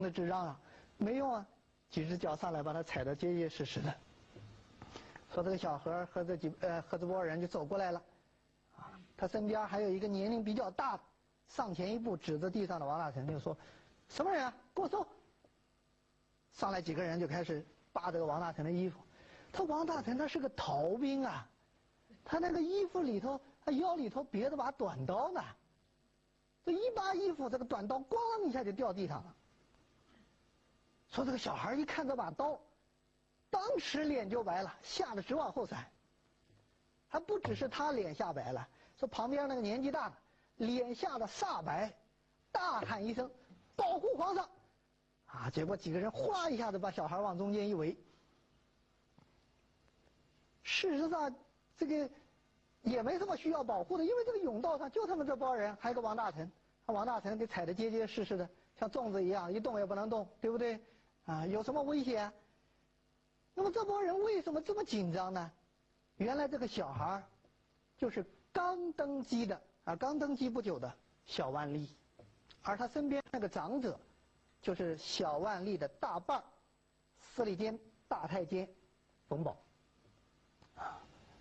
的智障啊，没用啊，几只脚上来把他踩得结结实实的。说这个小何和这波人就走过来了，啊，他身边还有一个年龄比较大的，上前一步指着地上的王大臣就说：“什么人啊，给我搜！”上来几个人就开始扒这个王大臣的衣服。他王大臣他是个逃兵啊，他那个衣服里头，他腰里头别着把短刀呢。这一扒衣服，这个短刀咣一下就掉地上了。说这个小孩一看这把刀，当时脸就白了，吓得直往后闪。还不只是他脸吓白了，说旁边那个年纪大的脸吓得煞白，大喊一声：“保护皇上！”啊！结果几个人哗一下子把小孩往中间一围。事实上，这个也没什么需要保护的，因为这个甬道上就他们这帮人，还有个王大臣，王大臣给踩得结结实实的，像粽子一样，一动也不能动，对不对？啊，有什么危险？那么这帮人为什么这么紧张呢？原来这个小孩就是刚登基的啊，刚登基不久的小万历，而他身边那个长者就是小万历的大伴儿，司礼监大太监冯保。啊，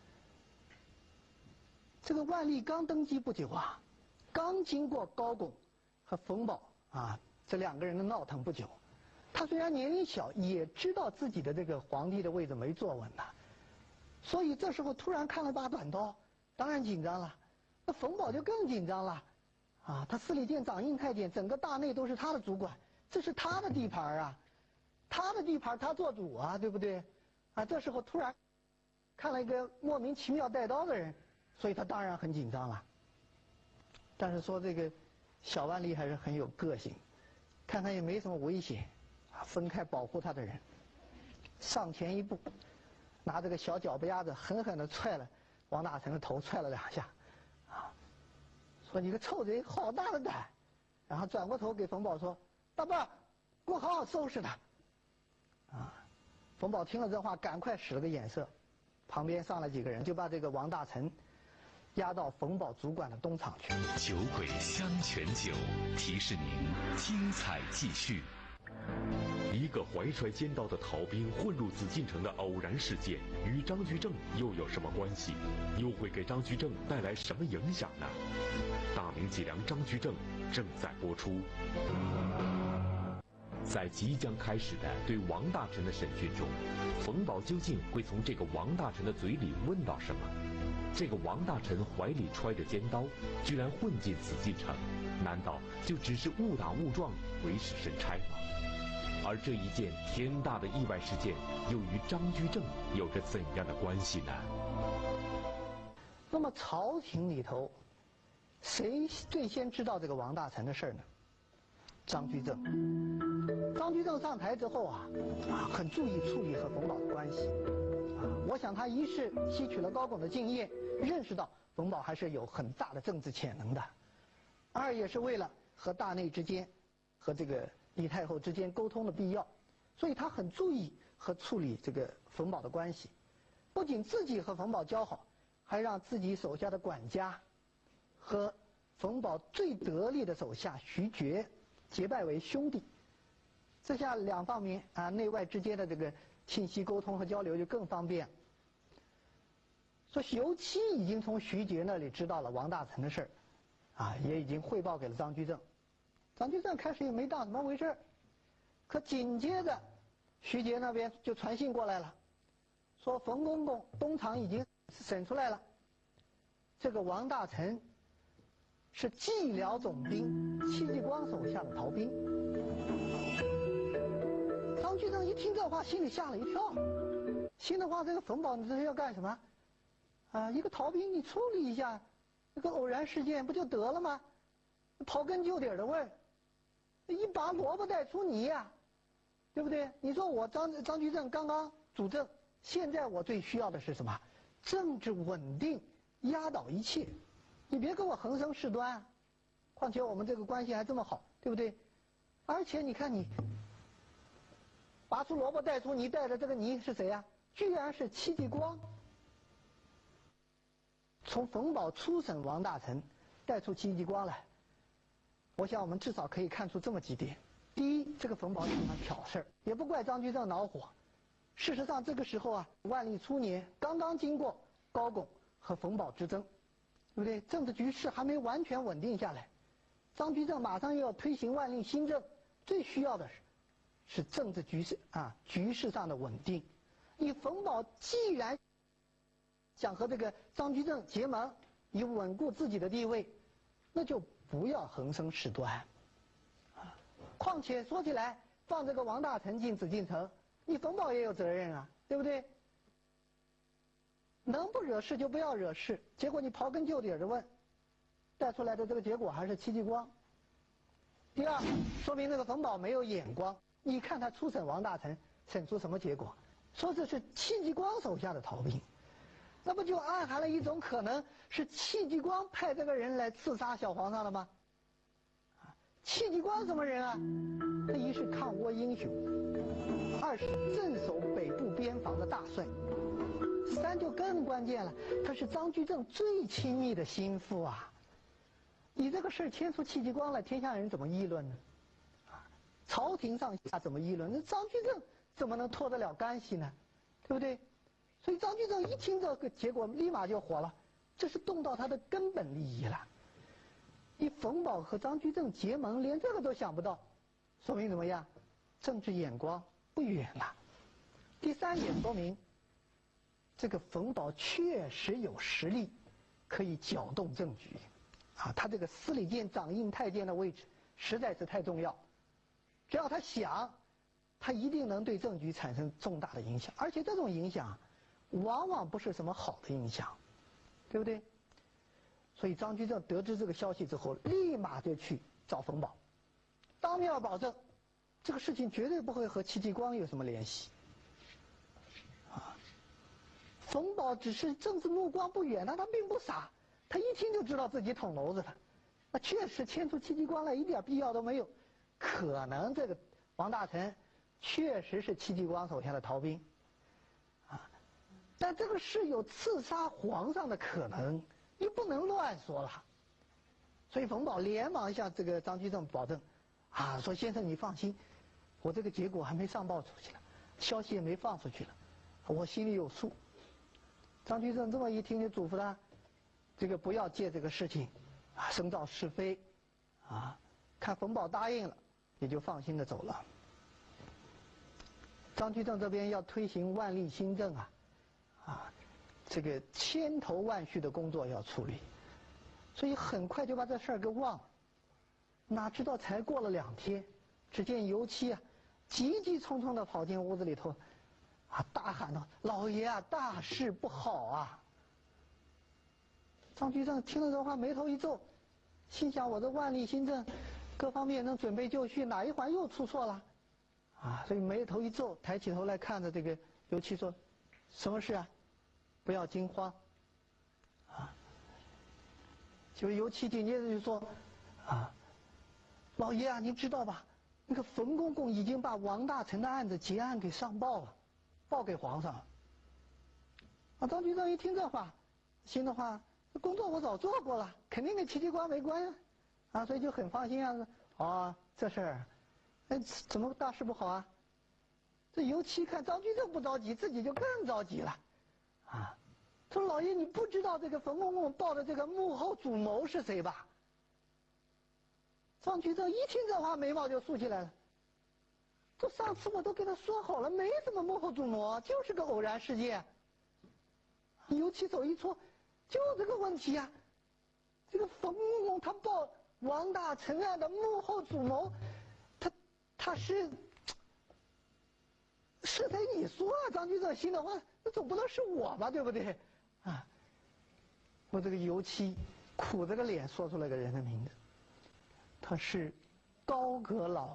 这个万历刚登基不久啊，刚经过高拱和冯保啊这两个人的闹腾不久，他虽然年龄小，也知道自己的这个皇帝的位置没坐稳呐，所以这时候突然看了把短刀，当然紧张了。那冯保就更紧张了，啊，他司礼监掌印太监，整个大内都是他的主管，这是他的地盘啊，他的地盘他做主啊，对不对？啊，这时候突然看了一个莫名其妙带刀的人，所以他当然很紧张了。但是说这个小万历还是很有个性，看看也没什么危险，啊，分开保护他的人，上前一步，拿这个小脚不丫子狠狠地踹了王大臣的头，踹了2下，啊，说你个臭贼，好大的胆！然后转过头给冯保说：“大伴儿，给我好好收拾他。”啊，冯保听了这话，赶快使了个眼色。旁边上来几个人，就把这个王大臣押到冯保主管的东厂去。 酒鬼香泉酒提示您精彩继续。一个怀揣尖刀的逃兵混入紫禁城的偶然事件，与张居正又有什么关系？又会给张居正带来什么影响呢？大明脊梁张居正正在播出。在即将开始的对王大臣的审讯中，冯保究竟会从这个王大臣的嘴里问到什么？这个王大臣怀里揣着尖刀，居然混进紫禁城，难道就只是误打误撞鬼使神差吗？而这一件天大的意外事件，又与张居正有着怎样的关系呢？ 那么朝廷里头，谁最先知道这个王大臣的事儿呢？张居正。张居正上台之后啊，很注意处理和冯保的关系，啊，我想他一是吸取了高拱的经验，认识到冯保还是有很大的政治潜能的；二也是为了和大内之间，和这个李太后之间沟通的必要，所以他很注意和处理这个冯保的关系，不仅自己和冯保交好，还让自己手下的管家和冯保最得力的手下徐觉结拜为兄弟。这下两方面啊，内外之间的这个信息沟通和交流就更方便。说尤其已经从徐觉那里知道了王大臣的事儿，啊，也已经汇报给了张居正。张居正开始也没当什么回事，可紧接着徐觉那边就传信过来了，说冯公公东厂已经审出来了，这个王大臣是蓟辽总兵戚继光手下的逃兵。张居正一听这话，心里吓了一跳，心里话这个冯保你这是要干什么？啊，一个逃兵你处理一下，这个偶然事件不就得了吗？刨根究底的问，一把萝卜带出泥呀，对不对？你说我张居正刚刚主政，现在我最需要的是什么？政治稳定，压倒一切。你别跟我横生事端，况且我们这个关系还这么好，对不对？而且你看你拔出萝卜带出泥，带着这个泥是谁呀？居然是戚继光。从冯保初审王大臣带出戚继光来，我想我们至少可以看出这么几点： 第一，这个冯保喜欢挑事儿，也不怪张居正恼火。事实上，这个时候啊，万历初年刚刚经过高拱和冯保之争，对不对？政治局势还没完全稳定下来，张居正马上又要推行万历新政，最需要的是政治局势上的稳定。你冯保既然想和这个张居正结盟，以稳固自己的地位，那就不要横生事端。况且说起来，放这个王大臣进紫禁城，你冯保也有责任啊，对不对？能不惹事就不要惹事。结果你刨根究底的问，带出来的这个结果还是戚继光。第二，说明这个冯保没有眼光。你看他初审王大臣，审出什么结果？说这是戚继光手下的逃兵，那不就暗含了一种可能是戚继光派这个人来刺杀小皇上了吗？戚继光什么人啊？他一是抗倭英雄，二是镇守北部边防的大帅，三就更关键了，他是张居正最亲密的心腹啊！你这个事儿牵出戚继光来，天下人怎么议论呢？朝廷上下怎么议论？那张居正怎么能脱得了干系呢？对不对？所以张居正一听这个结果，立马就火了，这是动到他的根本利益了。你冯保和张居正结盟，连这个都想不到，说明怎么样？政治眼光不远了。第三也说明，这个冯保确实有实力，可以搅动政局，他这个司礼监掌印太监的位置实在是太重要，只要他想，他一定能对政局产生重大的影响，而且这种影响，往往不是什么好的影响，对不对？所以张居正得知这个消息之后，立马就去找冯保，当面保证，这个事情绝对不会和戚继光有什么联系。冯保只是政治目光不远，但他并不傻，他一听就知道自己捅娄子了。那确实牵出戚继光来一点必要都没有，可能这个王大臣确实是戚继光手下的逃兵，但这个事有刺杀皇上的可能。你不能乱说了，所以冯保连忙向这个张居正保证，说先生你放心，我这个结果还没上报出去呢，消息也没放出去了，我心里有数。张居正这么一听就嘱咐他，这个不要借这个事情生造是非，看冯保答应了，也就放心的走了。张居正这边要推行万历新政这个千头万绪的工作要处理，所以很快就把这事儿给忘了。哪知道才过了2天，只见尤期急急匆匆地跑进屋子里头，大喊道：“老爷大事不好啊！”张居正听了这话，眉头一皱，心想：我这万历新政，各方面能准备就绪，哪一环又出错了？所以眉头一皱，抬起头来看着这个尤期说：“什么事啊？不要惊慌。”就尤期紧接着就说：“老爷您知道吧？那个冯公公已经把王大臣的案子结案给上报了，报给皇上了。”张居正一听这话，心的话，工作我早做过了，肯定跟戚继光没关所以就很放心这事儿，怎么大事不好啊？这尤期看张居正不着急，自己就更着急了，说老爷你不知道这个冯公公报的这个幕后主谋是谁吧？张居正一听这话，眉毛就竖起来了。这上次我都跟他说好了，没什么幕后主谋，就是个偶然事件。尤其手一搓，就这个问题这个冯公公他报王大臣案的幕后主谋，他是谁？你说张居正心的话，那总不能是我吧，对不对？我这个尤期苦着个脸说出了个人的名字，他是高阁老。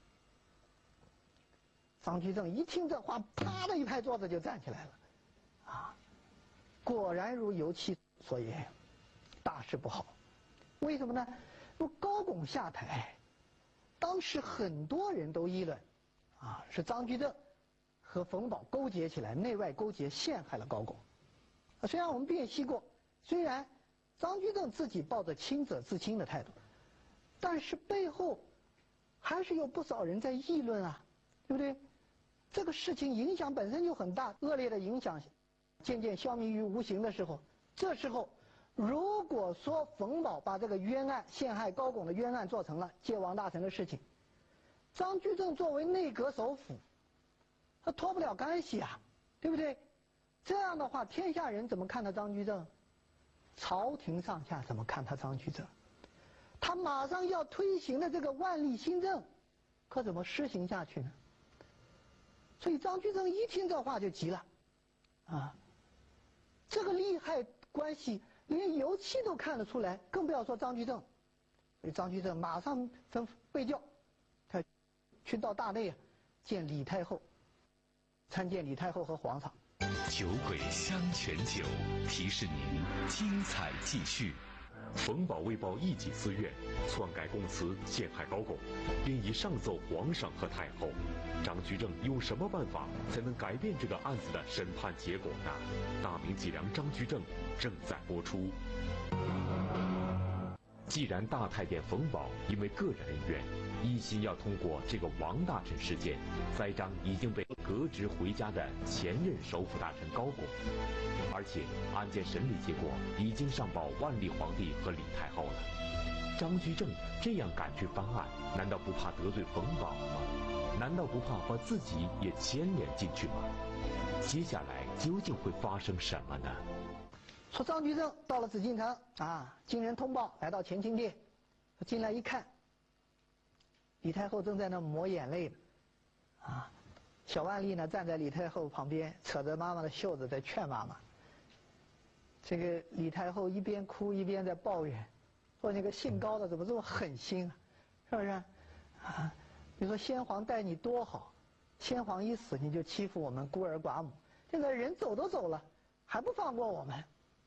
张居正一听这话，啪的一拍桌子就站起来了，果然如尤期所言，大事不好。为什么呢？高拱下台，当时很多人都议论，是张居正和冯保勾结起来，内外勾结，陷害了高拱。虽然我们辨析过，虽然张居正自己抱着清者自清的态度，但是背后还是有不少人在议论啊，对不对？这个事情影响本身就很大，恶劣的影响渐渐消弭于无形的时候，这时候如果说冯保把这个冤案陷害高拱的冤案做成了借王大臣的事情，张居正作为内阁首辅，他脱不了干系啊，对不对？这样的话，天下人怎么看他张居正？朝廷上下怎么看他张居正？他马上要推行的这个万历新政，可怎么施行下去呢？所以张居正一听这话就急了，啊，这个利害关系连尤其都看得出来，更不要说张居正。所以张居正马上吩咐备轿，他去到大内啊，见李太后，参见李太后和皇上。 酒鬼香泉酒，提示您精彩继续。 冯保为报一己私怨，篡改供词陷害高拱，并已上奏皇上和太后。张居正用什么办法才能改变这个案子的审判结果呢？大明脊梁张居正正在播出。既然大太监冯保因为个人恩怨，一心要通过这个王大臣事件栽赃已经被革职回家的前任首辅大臣高拱，而且案件审理结果已经上报万历皇帝和李太后了，张居正这样赶去翻案，难道不怕得罪冯保吗？难道不怕把自己也牵连进去吗？接下来究竟会发生什么呢？ 说张居正到了紫禁城啊，经人通报来到乾清殿，进来一看，李太后正在那抹眼泪呢，啊，小万历呢站在李太后旁边，扯着妈妈的袖子在劝妈妈。这个李太后一边哭一边在抱怨，说那个姓高的怎么这么狠心啊，是不是？啊，你说先皇待你多好，先皇一死你就欺负我们孤儿寡母，现在人走都走了，还不放过我们。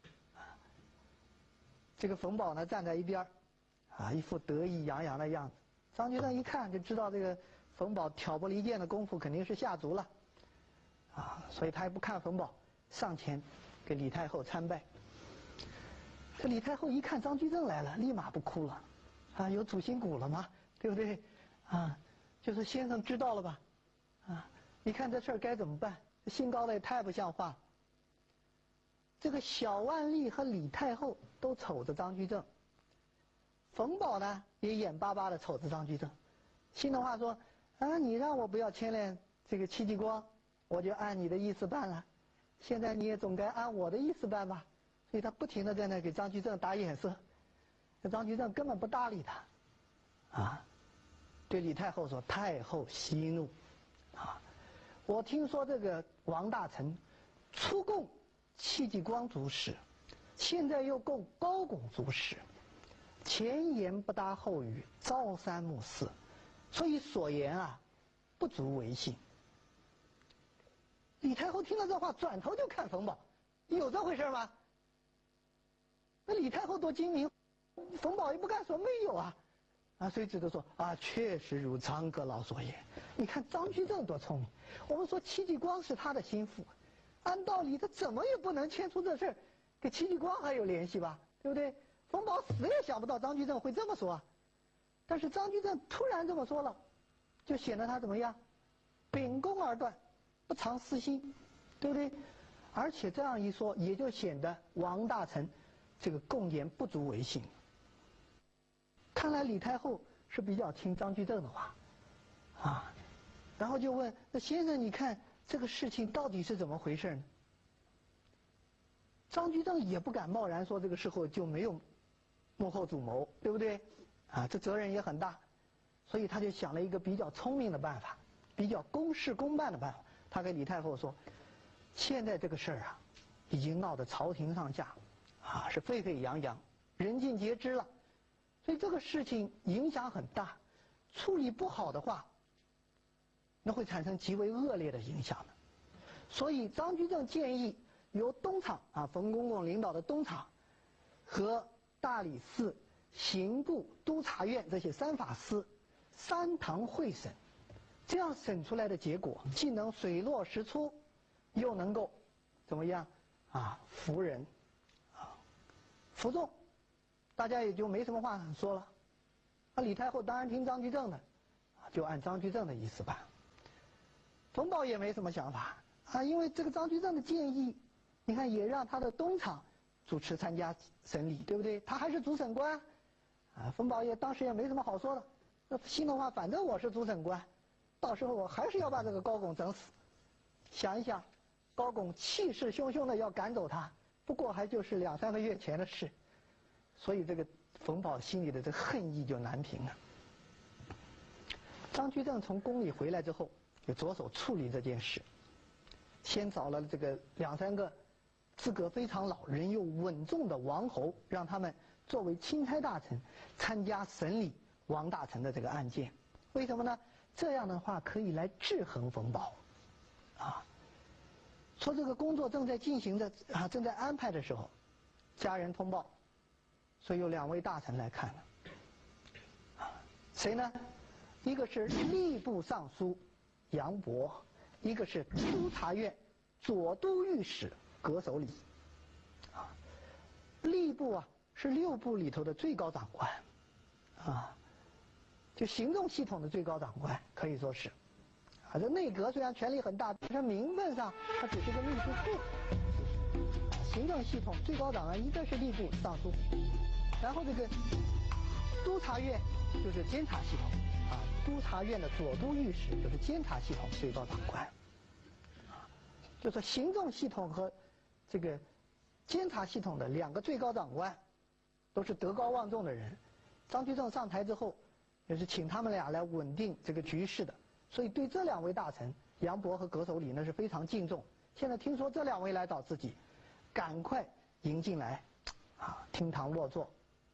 这个冯保呢站在一边，啊，一副得意洋洋的样子。张居正一看就知道这个冯保挑拨离间的功夫肯定是下足了，啊，所以他也不看冯保，上前给李太后参拜。这李太后一看张居正来了，立马不哭了，啊，有主心骨了吗？对不对？啊，就说先生知道了吧？啊，你看这事儿该怎么办？姓高的也太不像话了。这个小万历和李太后都瞅着张居正，冯保呢也眼巴巴的瞅着张居正，心的话说啊，你让我不要牵连这个戚继光，我就按你的意思办了，现在你也总该按我的意思办吧。所以他不停的在那给张居正打眼色，这张居正根本不搭理他，啊，对李太后说：“太后息怒，啊，我听说这个王大臣初供戚继光主使，现在又供高拱主使，前言不搭后语，朝三暮四，所以所言啊不足为信。”李太后听了这话，转头就看冯保，有这回事吗？那李太后多精明，冯保也不敢说没有啊，啊，所以只得说啊，确实如张阁老所言。你看张居正多聪明，我们说戚继光是他的心腹，按道理他怎么也不能牵出这事儿，跟戚继光还有联系吧，对不对？冯保死也想不到张居正会这么说啊，但是张居正突然这么说了，就显得他怎么样，秉公而断，不藏私心，对不对？而且这样一说，也就显得王大臣这个供言不足为信。看来李太后是比较听张居正的话，啊，然后就问那先生，你看这个事情到底是怎么回事呢？张居正也不敢贸然说这个时候就没有幕后主谋，对不对？啊，这责任也很大，所以他就想了一个比较聪明的办法，比较公事公办的办法。他跟李太后说，现在这个事儿啊，已经闹得朝廷上下啊是沸沸扬扬，人尽皆知了，所以这个事情影响很大，处理不好的话，那会产生极为恶劣的影响的。所以张居正建议由东厂啊冯公公领导的东厂和大理寺、刑部、督察院这些三法司三堂会审，这样审出来的结果既能水落石出，又能够怎么样啊服人啊服众，大家也就没什么话说了。那李太后当然听张居正的， 就按张居正的意思办。冯保也没什么想法啊，因为这个张居正的建议，你看也让他的东厂主持参加审理，对不对？他还是主审官，啊，冯保也当时也没什么好说的。那心的话，反正我是主审官，到时候我还是要把这个高拱整死。想一想，高拱气势汹汹的要赶走他，不过还就是2、3个月前的事，所以这个冯保心里的这个恨意就难平了。张居正从宫里回来之后，就着手处理这件事，先找了这个2、3个资格非常老、人又稳重的王侯，让他们作为钦差大臣参加审理王大臣的这个案件。为什么呢？这样的话可以来制衡冯保，啊，说这个工作正在进行着啊，正在安排的时候，家人通报，说有2位大臣来看了，啊，谁呢？一个是吏部尚书杨博，一个是督察院左都御史葛守礼。啊，吏部啊是6部里头的最高长官，啊，就行政系统的最高长官，可以说是。啊，这内阁虽然权力很大，但是名分上它只是个秘书处。行政系统最高长官一个是吏部尚书，然后这个督察院就是监察系统。啊，督察院的左都御史就是监察系统最高长官，啊，就是行政系统和这个监察系统的2个最高长官，都是德高望重的人。张居正上台之后，也是请他们俩来稳定这个局势的，所以对这2位大臣杨博和葛守礼呢是非常敬重。现在听说这2位来找自己，赶快迎进来，啊，厅堂落座。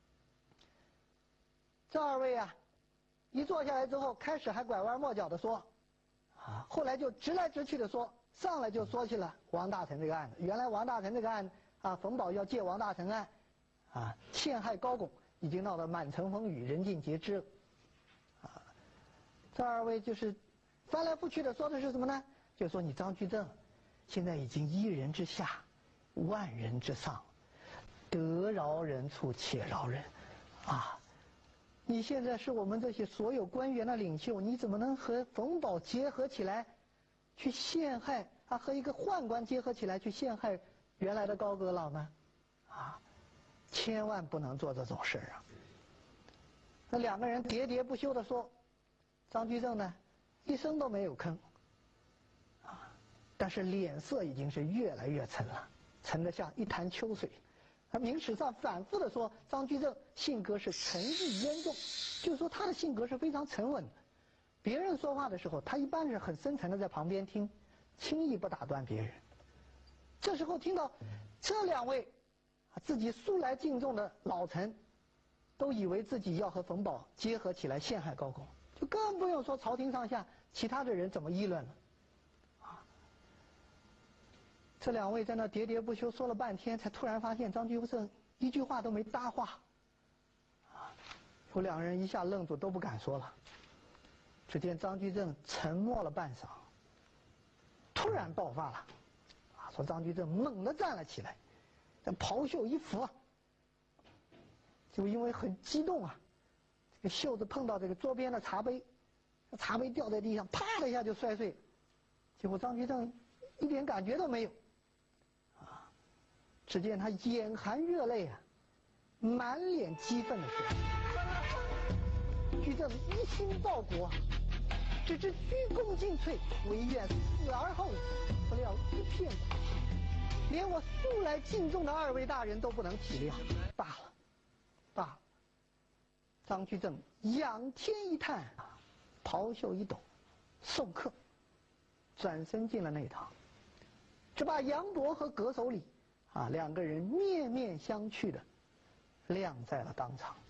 这2位啊，一坐下来之后，开始还拐弯抹角的说，啊，后来就直来直去的说，上来就说起了王大臣这个案子。原来王大臣这个案啊，冯保要借王大臣案，啊，陷害高拱，已经闹得满城风雨，人尽皆知了。啊，这2位就是翻来覆去的说的是什么呢？就说你张居正现在已经1人之下，万人之上，得饶人处且饶人，啊。你现在是我们这些所有官员的领袖，你怎么能和冯保结合起来，去陷害啊？和一个宦官结合起来去陷害原来的高阁老呢？啊，千万不能做这种事啊！那2个人喋喋不休地说，张居正呢，一声都没有吭，啊，但是脸色已经是越来越沉了，沉得像一潭秋水。他明史上反复的说，张居正性格是沉郁渊重，就是说他的性格是非常沉稳的。别人说话的时候，他一般是很深沉的在旁边听，轻易不打断别人。这时候听到这2位自己素来敬重的老臣，都以为自己要和冯保结合起来陷害高拱，就更不用说朝廷上下其他的人怎么议论了。这2位在那喋喋不休说了半天，才突然发现张居正一句话都没搭话，啊，有2人一下愣住，都不敢说了。只见张居正沉默了半晌，突然爆发了，啊，说张居正猛地站了起来，这袍袖一拂啊，就因为很激动啊，这个袖子碰到这个桌边的茶杯，茶杯掉在地上，啪的一下就摔碎了。结果张居正一点感觉都没有。只见他眼含热泪啊，满脸激愤的说：“居正一心报国，只知鞠躬尽瘁，唯愿死而后已，不料一片苦心，连我素来敬重的2位大人都不能体谅，罢了，罢了。”张居正仰天一叹啊，袍袖一抖，送客，转身进了内堂，只把杨博和葛守礼啊2个人面面相觑的晾在了当场。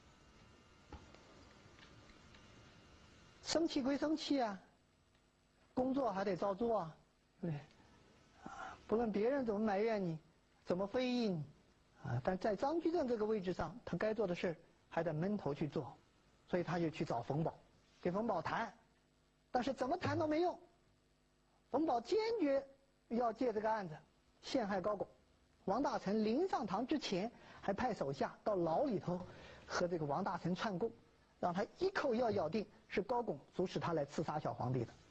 生气归生气啊，工作还得照做啊，对不对？啊，不论别人怎么埋怨你，怎么非议你，啊，但在张居正这个位置上，他该做的事还得闷头去做，所以他就去找冯保，给冯保谈，但是怎么谈都没用。冯保坚决要借这个案子陷害高拱。王大臣临上堂之前，还派手下到牢里头和这个王大臣串供，让他一口要咬定是高拱指使他来刺杀小皇帝的。